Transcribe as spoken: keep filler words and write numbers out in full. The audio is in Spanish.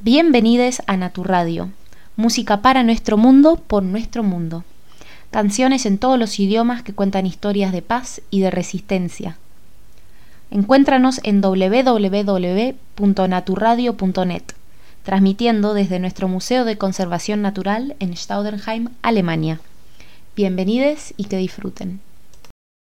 Bienvenides a Naturradio, música para nuestro mundo, por nuestro mundo. Canciones en todos los idiomas que cuentan historias de paz y de resistencia. Encuéntranos en doble u doble u doble u punto naturradio punto net, transmitiendo desde nuestro Museo de Conservación Natural en Staudenheim, Alemania. Bienvenides y que disfruten.